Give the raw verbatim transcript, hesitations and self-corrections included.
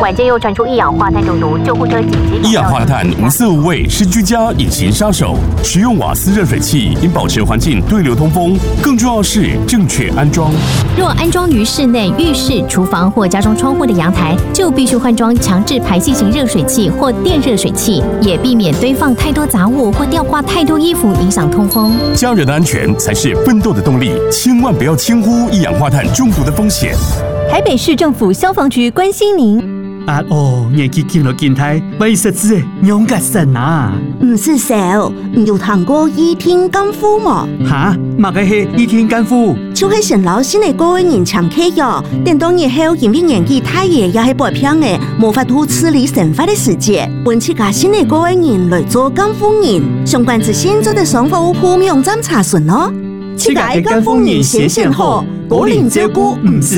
晚间又传出一氧化碳中毒，救护车紧急。 一氧化碳无色无味，是居家隐形杀手。使用瓦斯热水器应保持环境对流通风，更重要是正确安装。 若安装于室内、浴室、厨房或家中窗户的阳台，就必须换装强制排气型热水器或电热水器，也避免堆放太多杂物或吊挂太多衣服，影响通风。 家人的安全才是奋斗的动力，千万不要轻忽一氧化碳中毒的风险。 台北市政府消防局关心您。 啊哦，年纪轻了健态，为实质的勇敢神啊！ 唔是小，唔有谈过倚天干夫嘛？ 哈，嘛个是倚天干夫， 就是陈老师的个人常客哟。等到日后因为年纪太爷也系白偏的，无法度处理神法的世界，本次加新的个人来做干夫人，相关资讯做在上服务铺网站查询咯。 七个干夫人先选好，个人照顾唔是。